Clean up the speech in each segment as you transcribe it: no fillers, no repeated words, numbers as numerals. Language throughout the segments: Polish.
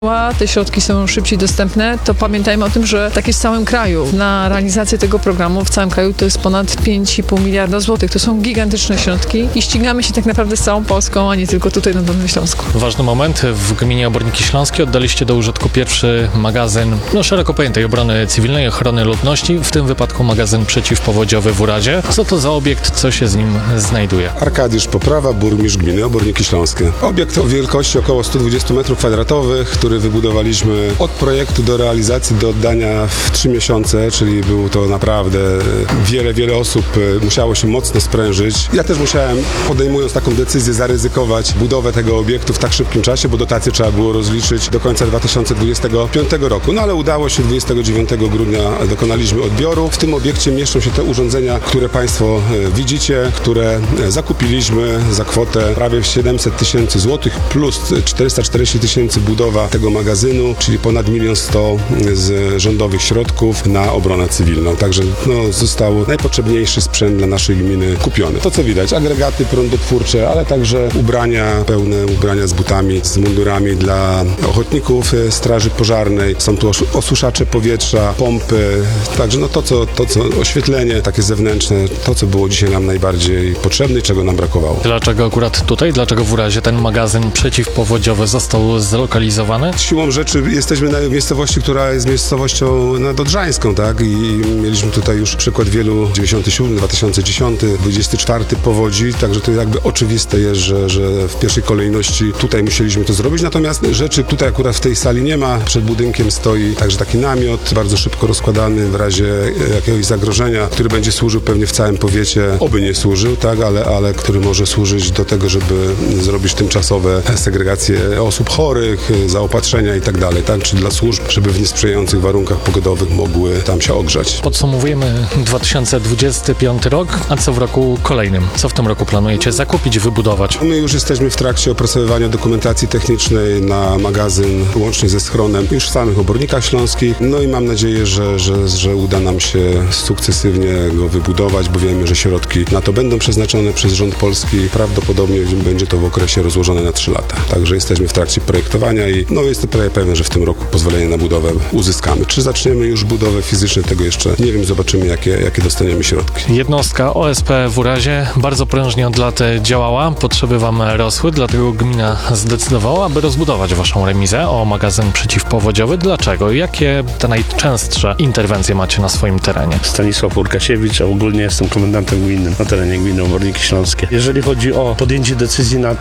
Te środki są szybciej dostępne, to pamiętajmy o tym, że tak jest w całym kraju. Na realizację tego programu w całym kraju to jest ponad 5,5 miliarda złotych. To są gigantyczne środki i ścigamy się tak naprawdę z całą Polską, a nie tylko tutaj na Dolnym Śląsku. Ważny moment. W gminie Oborniki Śląskie oddaliście do użytku pierwszy magazyn szeroko pojętej obrony cywilnej, ochrony ludności, w tym wypadku magazyn przeciwpowodziowy w Urazie. Co to za obiekt, co się z nim znajduje? Arkadiusz Poprawa, burmistrz gminy Oborniki Śląskie. Obiekt o wielkości około 120 m2, który wybudowaliśmy od projektu do realizacji, do oddania w 3 miesiące, czyli było to naprawdę wiele osób musiało się mocno sprężyć. Ja też musiałem, podejmując taką decyzję, zaryzykować budowę tego obiektu w tak szybkim czasie, bo dotacje trzeba było rozliczyć do końca 2025 roku. No ale udało się, 29 grudnia dokonaliśmy odbioru. W tym obiekcie mieszczą się te urządzenia, które Państwo widzicie, które zakupiliśmy za kwotę prawie 700 000 złotych plus 440 000 budowa tego magazynu, czyli ponad 1 100 000 z rządowych środków na obronę cywilną. Także został najpotrzebniejszy sprzęt dla naszej gminy kupiony. To co widać, agregaty prądotwórcze, ale także pełne ubrania z butami, z mundurami dla ochotników straży pożarnej. Są tu osuszacze powietrza, pompy, także to co oświetlenie takie zewnętrzne, to co było dzisiaj nam najbardziej potrzebne i czego nam brakowało. Dlaczego akurat tutaj, dlaczego w Urazie ten magazyn przeciwpowodziowy został zlokalizowany? Siłą rzeczy jesteśmy na miejscowości, która jest miejscowością nadodrzańską, tak? I mieliśmy tutaj już przykład wielu 97, 2010, 24 powodzi, także to jakby oczywiste jest, że w pierwszej kolejności tutaj musieliśmy to zrobić. Natomiast rzeczy tutaj akurat w tej sali nie ma. Przed budynkiem stoi także taki namiot, bardzo szybko rozkładany w razie jakiegoś zagrożenia, który będzie służył pewnie w całym powiecie, oby nie służył, tak? Ale który może służyć do tego, żeby zrobić tymczasowe segregację osób chorych, zaopatrzenia i tak dalej, tak? Czy dla służb, żeby w niesprzyjających warunkach pogodowych mogły tam się ogrzać. Podsumowujemy 2025 rok, a co w roku kolejnym? Co w tym roku planujecie zakupić, wybudować? My już jesteśmy w trakcie opracowywania dokumentacji technicznej na magazyn, łącznie ze schronem, już w samych Obornikach Śląskich. No i mam nadzieję, że uda nam się sukcesywnie go wybudować, bo wiemy, że środki na to będą przeznaczone przez rząd polski. Prawdopodobnie będzie to w okresie rozłożone na 3 lata. Także jesteśmy w trakcie projektowania i jest to prawie pewne, że w tym roku pozwolenie na budowę uzyskamy. Czy zaczniemy już budowę fizyczną, tego jeszcze nie wiem, zobaczymy jakie dostaniemy środki. Jednostka OSP w Urazie bardzo prężnie od lat działała, potrzeby wam rosły, dlatego gmina zdecydowała, aby rozbudować waszą remizę o magazyn przeciwpowodziowy. Dlaczego? Jakie te najczęstsze interwencje macie na swoim terenie? Stanisław Łukasiewicz, a ogólnie jestem komendantem gminnym na terenie gminy Oborniki Śląskie. Jeżeli chodzi o podjęcie decyzji na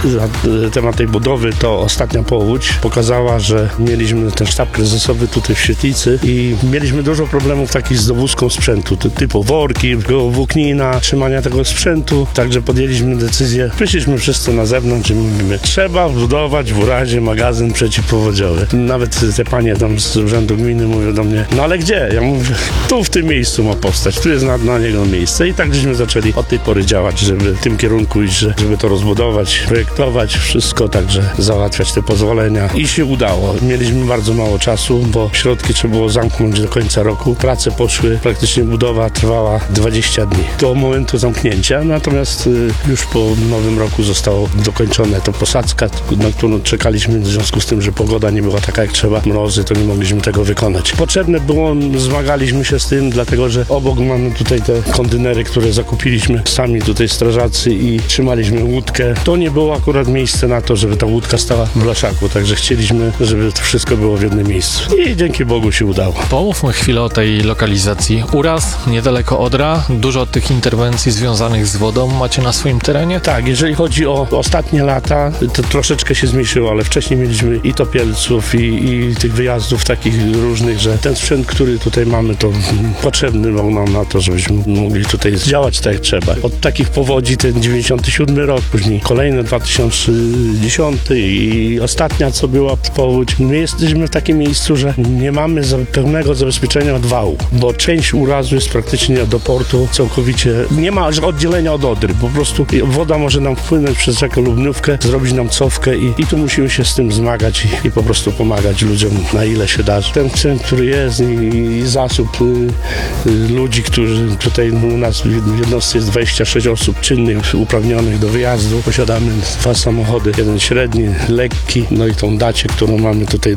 temat tej budowy, to ostatnia powódź pokazała, że mieliśmy ten sztab kryzysowy tutaj w Świetlicy i mieliśmy dużo problemów takich z dowózką sprzętu, typu worki, włóknina, trzymania tego sprzętu, także podjęliśmy decyzję, wyszliśmy wszyscy na zewnątrz i mówimy, trzeba budować w Urazie magazyn przeciwpowodziowy. Nawet te panie tam z urzędu gminy mówią do mnie, no ale gdzie? Ja mówię, tu w tym miejscu ma powstać, tu jest na niego miejsce i tak żeśmy zaczęli od tej pory działać, żeby w tym kierunku iść, żeby to rozbudować, projektować, wszystko, także załatwiać te pozwolenia i się udało. Mieliśmy bardzo mało czasu, bo środki trzeba było zamknąć do końca roku. Prace poszły, praktycznie budowa trwała 20 dni do momentu zamknięcia, natomiast już po nowym roku zostało dokończone to posadzka, na którą czekaliśmy w związku z tym, że pogoda nie była taka jak trzeba, mrozy, to nie mogliśmy tego wykonać. Potrzebne było, zmagaliśmy się z tym, dlatego że obok mamy tutaj te kontenery, które zakupiliśmy sami tutaj strażacy i trzymaliśmy łódkę. To nie było akurat miejsce na to, żeby ta łódka stała w blaszaku, także chcieliśmy, żeby to wszystko było w jednym miejscu. I dzięki Bogu się udało. Pomówmy chwilę o tej lokalizacji. Uraz, niedaleko Odra, dużo tych interwencji związanych z wodą macie na swoim terenie? Tak, jeżeli chodzi o ostatnie lata, to troszeczkę się zmniejszyło, ale wcześniej mieliśmy i topielców, i tych wyjazdów takich różnych, że ten sprzęt, który tutaj mamy, to potrzebny był nam na to, żebyśmy mogli tutaj działać tak jak trzeba. Od takich powodzi ten 97 rok, później kolejny 2010 i ostatnia, co była powódź. My jesteśmy w takim miejscu, że nie mamy pełnego zabezpieczenia od wału, bo część urazu jest praktycznie do portu całkowicie. Nie ma oddzielenia od Odry, po prostu woda może nam wpłynąć przez rzekę Lubniówkę, zrobić nam cofkę i tu musimy się z tym zmagać i po prostu pomagać ludziom na ile się da. Ten sprzęt, który jest i zasób ludzi, którzy tutaj u nas w jednostce jest 26 osób czynnych, uprawnionych do wyjazdu. Posiadamy 2 samochody, jeden średni, lekki, no i tą dacie, którą mamy tutaj